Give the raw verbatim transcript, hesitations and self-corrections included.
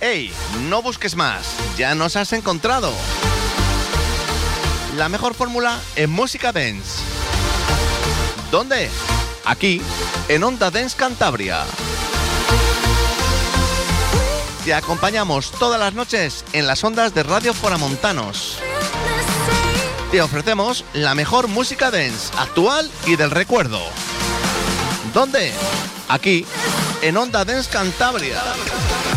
¡Ey! No busques más, ya nos has encontrado. La mejor fórmula en música dance. ¿Dónde? Aquí, en Onda Dance Cantabria. Te acompañamos todas las noches en las ondas de Radio Foramontanos. Te ofrecemos la mejor música dance actual y del recuerdo. ¿Dónde? Aquí, en Onda Dance Cantabria.